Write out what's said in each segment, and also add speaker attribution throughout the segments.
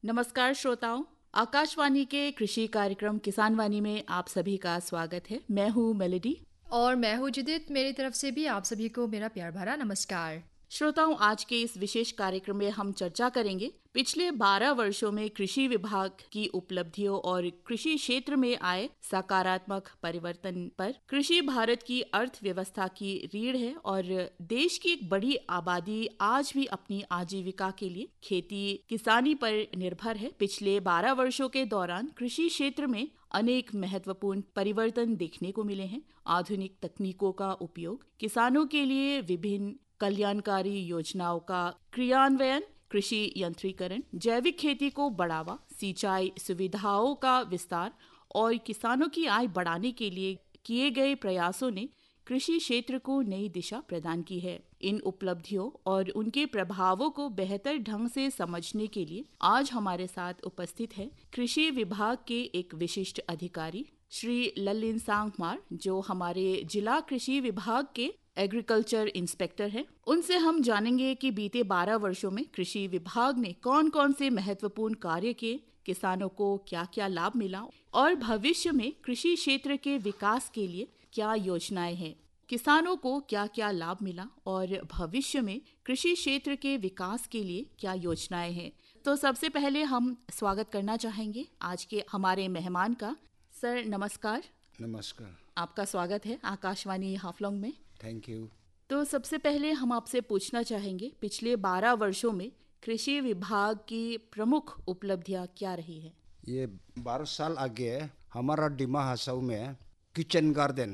Speaker 1: नमस्कार श्रोताओं, आकाशवाणी के कृषि कार्यक्रम किसान वाणी में आप सभी का स्वागत है। मैं हूँ मेलेडी
Speaker 2: और मैं हूँ जिदित। मेरी तरफ से भी आप सभी को मेरा प्यार भरा नमस्कार।
Speaker 1: श्रोताओं, आज के इस विशेष कार्यक्रम में हम चर्चा करेंगे पिछले 12 वर्षों में कृषि विभाग की उपलब्धियों और कृषि क्षेत्र में आए सकारात्मक परिवर्तन पर। कृषि भारत की अर्थव्यवस्था की रीढ़ है और देश की एक बड़ी आबादी आज भी अपनी आजीविका के लिए खेती किसानी पर निर्भर है। पिछले 12 वर्षों के दौरान कृषि क्षेत्र में अनेक महत्वपूर्ण परिवर्तन देखने को मिले हैं। आधुनिक तकनीकों का उपयोग, किसानों के लिए विभिन्न कल्याणकारी योजनाओं का क्रियान्वयन, कृषि यंत्रीकरण, जैविक खेती को बढ़ावा, सिंचाई सुविधाओं का विस्तार और किसानों की आय बढ़ाने के लिए किए गए प्रयासों ने कृषि क्षेत्र को नई दिशा प्रदान की है। इन उपलब्धियों और उनके प्रभावों को बेहतर ढंग से समझने के लिए आज हमारे साथ उपस्थित है कृषि विभाग के एक विशिष्ट अधिकारी श्री ललिन सांगमार, जो हमारे जिला कृषि विभाग के एग्रीकल्चर इंस्पेक्टर हैं। उनसे हम जानेंगे कि बीते 12 वर्षों में कृषि विभाग ने कौन कौन से महत्वपूर्ण कार्य किए, किसानों को क्या क्या लाभ मिला और भविष्य में कृषि क्षेत्र के विकास के लिए क्या योजनाएं हैं। किसानों को क्या क्या लाभ मिला और भविष्य में कृषि क्षेत्र के विकास के लिए क्या योजनाएं हैं। तो सबसे पहले हम स्वागत करना चाहेंगे आज के हमारे मेहमान का। सर नमस्कार।
Speaker 3: नमस्कार।
Speaker 1: आपका स्वागत है आकाशवाणी हाफलोंग में।
Speaker 3: Thank you.
Speaker 1: तो सबसे पहले हम आपसे पूछना चाहेंगे, पिछले 12 वर्षों में कृषि विभाग की प्रमुख उपलब्धियां क्या रही है।
Speaker 3: ये 12 साल आगे हमारा डिमा हासाऊ में किचन गार्डन,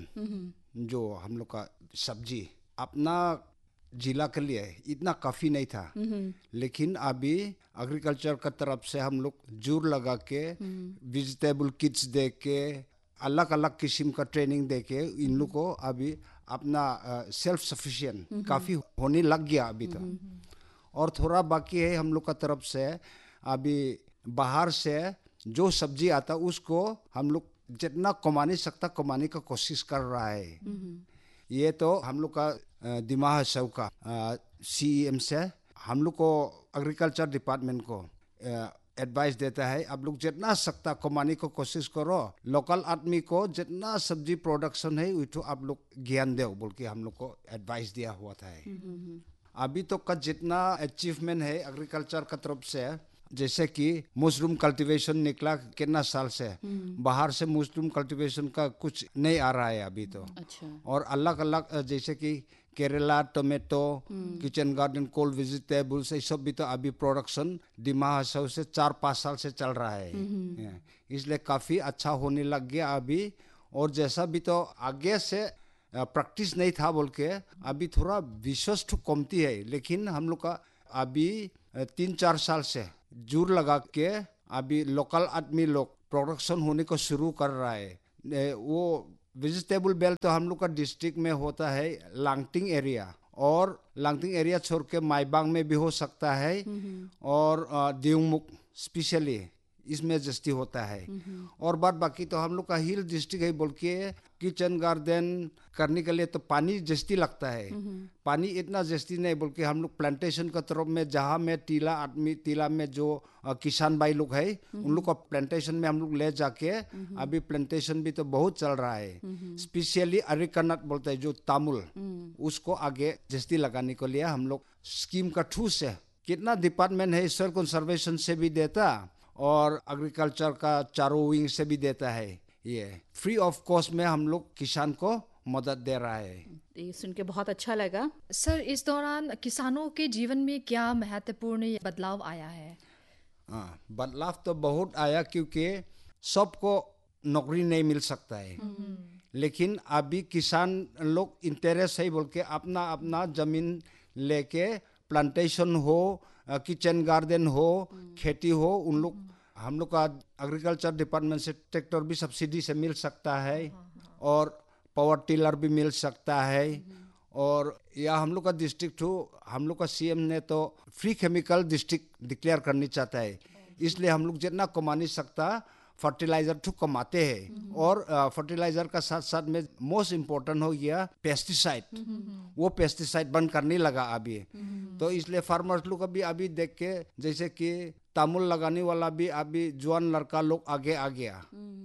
Speaker 3: जो हम लोग का सब्जी अपना जिला के लिए इतना काफी नहीं था, लेकिन अभी एग्रीकल्चर का तरफ से हम लोग जोर लगा के वेजिटेबल किट्स दे के अलग अलग किस्म का ट्रेनिंग दे के इन लोग को अभी अपना सेल्फ सफिशिएंट काफी होने लग गया अभी तो। और थोड़ा बाकी है हम लोग का तरफ से। अभी बाहर से जो सब्जी आता उसको हम लोग जितना कमाने सकता कमाने का कोशिश कर रहा है। ये तो हम लोग का दिमाग सब का CEM से हम लोग को एग्रीकल्चर डिपार्टमेंट को एडवाइस देता है, आप लोग जितना सकता कमाने को कोशिश करो, लोकल आदमी को जितना सब्जी प्रोडक्शन है वो आप लोग ज्ञान दो बोल के हम लोग को एडवाइस दिया हुआ था। अभी तो का जितना अचीवमेंट है एग्रीकल्चर का तरफ से, जैसे कि मशरूम कल्टीवेशन निकला कितना साल से, बाहर से मशरूम कल्टीवेशन का कुछ नहीं आ रहा है अभी तो।
Speaker 1: अच्छा।
Speaker 3: और अलग अलग जैसे कि Kerala tomato, kitchen garden, cold vegetables, ये सब भी तो अभी प्रोडक्शन डिमा हासाऊ से 4-5 साल से चल रहा है। इसलिए काफी अच्छा होने लग गया अभी। और जैसा भी तो आगे से प्रैक्टिस नहीं था बोल के अभी थोड़ा विश्वास तो कमती है, लेकिन हम लोग का अभी 3-4 साल से जोर लगा के अभी लोकल आदमी लोग प्रोडक्शन होने को शुरू कर रहा है। वो वेजिटेबल बेल्ट तो हम लोग का डिस्ट्रिक्ट में होता है लांगटिंग एरिया, और लांगटिंग एरिया छोड़ के माईबांग में भी हो सकता है, और दियोमुख स्पेशली इसमें जस्ती होता है। और बाद बाकी तो हम लोग का हिल डिस्ट्रिक्ट है बोल के किचन गार्डन करने के लिए तो पानी जस्ती लगता है। पानी इतना जस्ती नहीं बोल के हम लोग प्लांटेशन का तरफ में, जहाँ में टीला में जो किसान भाई लोग है उन लोग का प्लांटेशन में हम लोग ले जाके अभी प्लांटेशन भी तो बहुत चल रहा है। स्पेशली अरिकनट बोलते हैं जो तामुल, उसको आगे जस्ती लगाने के लिए हम लोग स्कीम का थ्रू से कितना डिपार्टमेंट है, सॉइल कंजर्वेशन से भी देता और एग्रीकल्चर का चारों विंग से भी देता है। ये फ्री ऑफ कॉस्ट में हम लोग किसान को मदद दे रहा है।
Speaker 1: ये सुन के बहुत अच्छा लगा।
Speaker 2: सर, इस दौरान किसानों के जीवन में क्या महत्वपूर्ण बदलाव आया है?
Speaker 3: हाँ, बदलाव तो बहुत आया, क्योंकि सबको नौकरी नहीं मिल सकता है, लेकिन अभी किसान लोग इंटरेस्ट है बोल के अपना अपना जमीन लेके प्लांटेशन हो, किचन गार्डन हो, खेती हो, उन लोग हम लोग का एग्रीकल्चर डिपार्टमेंट से ट्रैक्टर भी सब्सिडी से मिल सकता है, और पावर टिलर भी मिल सकता है। और या हम लोग का डिस्ट्रिक्ट हम लोग का CM ने तो फ्री केमिकल डिस्ट्रिक्ट डिक्लेयर करनी चाहता है, इसलिए हम लोग जितना कमा नहीं सकता फर्टिलाइजर तो कमाते हैं, और फर्टिलाइजर का साथ साथ में मोस्ट इम्पोर्टेंट हो गया पेस्टिसाइड। वो पेस्टिसाइड बंद करने लगा अभी। तो इसलिए फार्मर्स लोग अभी देख के, जैसे कि तामुल लगाने वाला भी अभी जवान लड़का लोग आगे आ गया,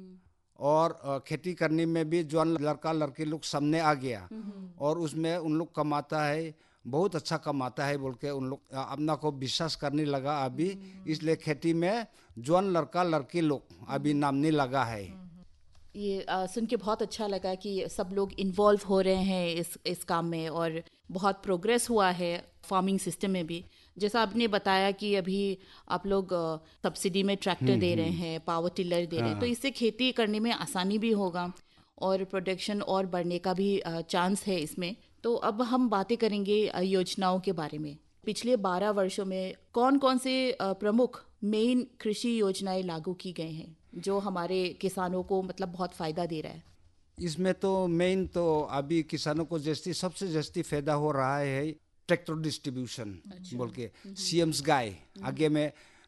Speaker 3: और खेती करने में भी जवान लड़का लड़की लोग सामने आ गया, और उसमें उन लोग कमाता है, बहुत अच्छा कमाता है बोल के उन लोग अपना को विश्वास करने लगा अभी। इसलिए खेती में जवान लड़का लड़की लोग अभी नामने लगा है।
Speaker 1: ये सुन के बहुत अच्छा लगा कि सब लोग इन्वॉल्व हो रहे हैं इस काम में, और बहुत प्रोग्रेस हुआ है फार्मिंग सिस्टम में भी। जैसा आपने बताया कि अभी आप लोग सब्सिडी में ट्रैक्टर दे रहे हैं, पावर टिलर दे रहे हैं, तो इससे खेती करने में आसानी भी होगा और प्रोडक्शन और बढ़ने का भी चांस है इसमें। तो अब हम बातें करेंगे योजनाओं के बारे में। पिछले 12 वर्षों में कौन कौन से प्रमुख मेन कृषि योजनाएं लागू की गई हैं जो हमारे किसानों को मतलब बहुत फायदा दे रहा है?
Speaker 3: इसमें तो मेन तो अभी किसानों को सबसे जस्ती फायदा हो रहा है ट्रैक्टर डिस्ट्रीब्यूशन बोल के सीएम्स गाय। आगे में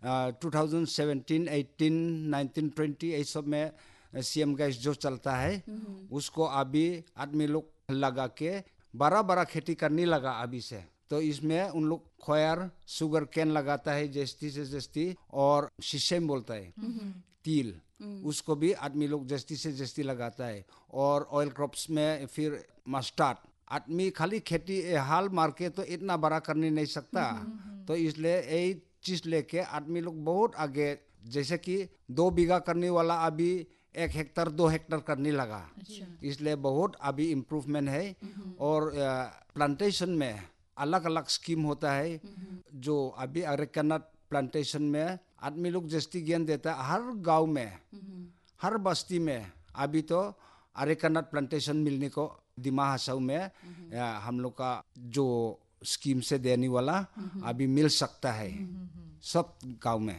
Speaker 3: 2017, 18, 19, 20 ये सब में सीएम गाय जो चलता है उसको अभी आदमी लोग लगा के बड़ा खेती करने लगा अभी से। तो इसमें उन लोग खोयर शुगर कैन लगाता है जस्ती से जस्ती, और शीशम बोलता है तिल, उसको भी आदमी लोग जस्ती से जस्ती लगाता है। और ऑयल क्रॉप्स में फिर मस्टर्ड। आदमी खाली खेती हाल मार के तो इतना बड़ा करने नहीं सकता, तो इसलिए यही चीज लेके आदमी लोग बहुत आगे, जैसे कि 2 बीघा करने वाला अभी 1 हेक्टर 2 हेक्टर करने लगा। इसलिए बहुत अभी इम्प्रूवमेंट है। और प्लांटेशन में अलग अलग स्कीम होता है, जो अभी अरेकनट प्लांटेशन में आदमी लोग जस्ती ज्ञान देता है। हर गांव में, हर बस्ती में अभी तो अरेकनट प्लांटेशन मिलने को दिमा हसाऊ में हम लोग का जो स्कीम से देने वाला अभी मिल सकता है सब गांव में।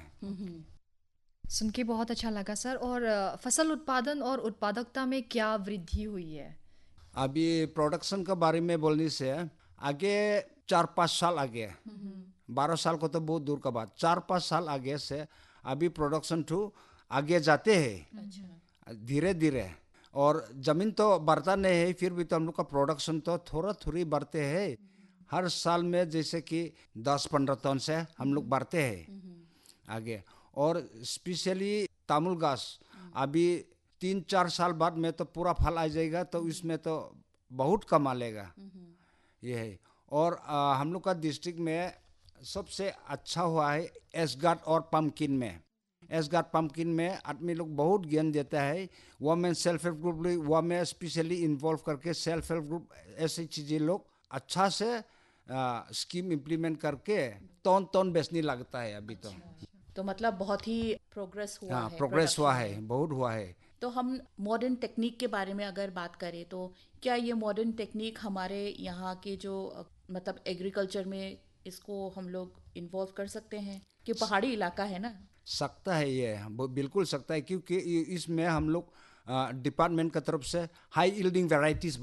Speaker 2: सुन के बहुत अच्छा लगा सर। और फसल उत्पादन और उत्पादकता में क्या वृद्धि हुई है?
Speaker 3: अभी प्रोडक्शन के बारे में बोलने से आगे 4-5 साल आगे, 12 साल को तो बहुत दूर का बात, 4-5 साल आगे से अभी प्रोडक्शन तो आगे जाते हैं धीरे धीरे। और जमीन तो बढ़ता नहीं है, फिर भी तो हम लोग का प्रोडक्शन तो थोड़ी बढ़ते हैं हर साल में, जैसे कि 10-15 टन से हम लोग बढ़ते हैं आगे। और स्पेशली तामुल घास अभी 3-4 साल बाद में तो पूरा फल आ जाएगा, तो इसमें तो बहुत कमा लेगा ये है। और हम लोग का डिस्ट्रिक्ट में सबसे अच्छा हुआ है एसगार्ड और पम्पकिन में। एसगार्ड पम्पकिन में आदमी लोग बहुत ज्ञान देता है। वुमेन सेल्फ हेल्प ग्रुप, वो में स्पेशली इन्वॉल्व करके सेल्फ हेल्प ग्रुप ऐसी चीज़ें लोग अच्छा से स्कीम इम्प्लीमेंट करके टन बेचने लगता है अभी।
Speaker 1: तो मतलब बहुत ही प्रोग्रेस हुआ है।
Speaker 3: प्रोग्रेस हुआ है, बहुत हुआ है।
Speaker 1: तो हम मॉडर्न टेक्निक के बारे में अगर बात करें तो क्या ये मॉडर्न टेक्निक हमारे यहाँ के जो मतलब एग्रीकल्चर में इसको हम लोग इन्वॉल्व कर सकते हैं? कि पहाड़ी इलाका है ना।
Speaker 3: सकता है, ये बिल्कुल सकता है, क्योंकि इसमें हम लोग डिपार्टमेंट की तरफ से हाई यील्डिंग वैरायटीज